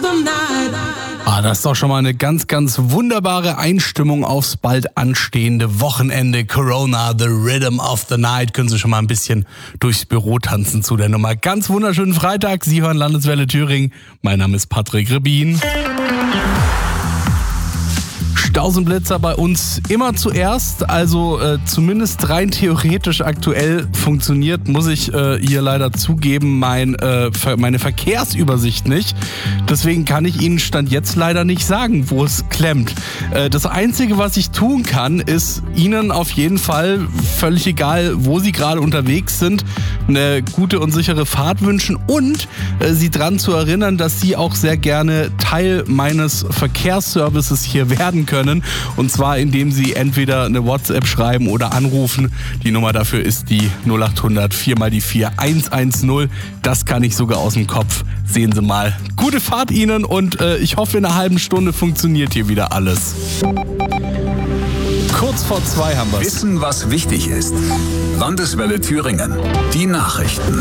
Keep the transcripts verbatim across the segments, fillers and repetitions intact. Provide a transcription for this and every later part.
Ah, das ist doch schon mal eine ganz, ganz wunderbare Einstimmung aufs bald anstehende Wochenende. Corona, the Rhythm of the Night. Können Sie schon mal ein bisschen durchs Büro tanzen zu der Nummer. Ganz wunderschönen Freitag. Sie hören Landeswelle Thüringen. Mein Name ist Patrick Rebin. Stausenblitzer bei uns immer zuerst, also äh, zumindest rein theoretisch aktuell funktioniert, muss ich äh, hier leider zugeben, mein, äh, meine Verkehrsübersicht nicht. Deswegen kann ich Ihnen Stand jetzt leider nicht sagen, wo es klemmt. Äh, das Einzige, was ich tun kann, ist Ihnen auf jeden Fall, völlig egal, wo Sie gerade unterwegs sind, eine gute und sichere Fahrt wünschen und äh, Sie daran zu erinnern, dass Sie auch sehr gerne Teil meines Verkehrsservices hier werden können. Und zwar, indem Sie entweder eine WhatsApp schreiben oder anrufen. Die Nummer dafür ist die null acht hundert vier mal die vier eins eins null. Das kann ich sogar aus dem Kopf. Sehen Sie mal. Gute Fahrt Ihnen und äh, ich hoffe, in einer halben Stunde funktioniert hier wieder alles. Kurz vor zwei haben wir es. Wissen, was wichtig ist. Landeswelle Thüringen. Die Nachrichten.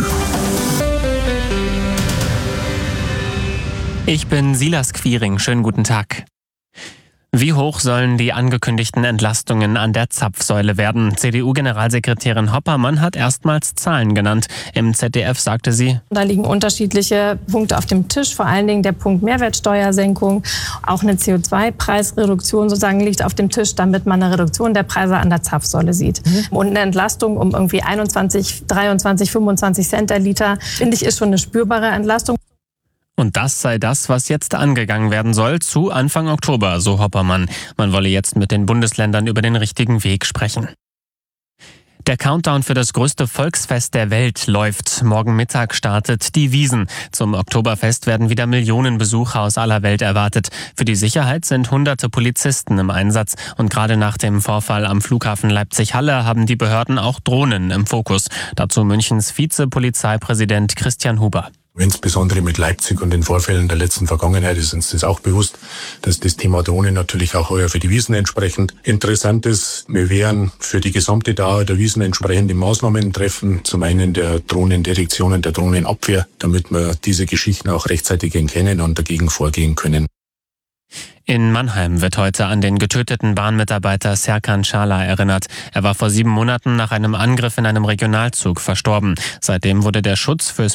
Ich bin Silas Quiring. Schönen guten Tag. Wie hoch sollen die angekündigten Entlastungen an der Zapfsäule werden? C D U-Generalsekretärin Hoppermann hat erstmals Zahlen genannt. Im Z D F sagte sie: Da liegen unterschiedliche Punkte auf dem Tisch, vor allen Dingen der Punkt Mehrwertsteuersenkung. Auch eine C O zwei Preisreduktion sozusagen liegt auf dem Tisch, damit man eine Reduktion der Preise an der Zapfsäule sieht. Mhm. Und eine Entlastung um irgendwie einundzwanzig, dreiundzwanzig, fünfundzwanzig Cent der Liter, finde ich, ist schon eine spürbare Entlastung. Und das sei das, was jetzt angegangen werden soll, zu Anfang Oktober, so Hoppermann. Man wolle jetzt mit den Bundesländern über den richtigen Weg sprechen. Der Countdown für das größte Volksfest der Welt läuft. Morgen Mittag startet die Wiesn. Zum Oktoberfest werden wieder Millionen Besucher aus aller Welt erwartet. Für die Sicherheit sind hunderte Polizisten im Einsatz. Und gerade nach dem Vorfall am Flughafen Leipzig-Halle haben die Behörden auch Drohnen im Fokus. Dazu Münchens Vizepolizeipräsident Christian Huber. Insbesondere mit Leipzig und den Vorfällen der letzten Vergangenheit ist uns das auch bewusst, dass das Thema Drohnen natürlich auch heuer für die Wiesn entsprechend interessant ist. Wir werden für die gesamte Dauer der Wiesn entsprechende Maßnahmen treffen. Zum einen der Drohnendetektion und der Drohnenabwehr, damit wir diese Geschichten auch rechtzeitig erkennen und dagegen vorgehen können. In Mannheim wird heute an den getöteten Bahnmitarbeiter Serkan Çağlar erinnert. Er war vor sieben Monaten nach einem Angriff in einem Regionalzug verstorben. Seitdem wurde der Schutz fürs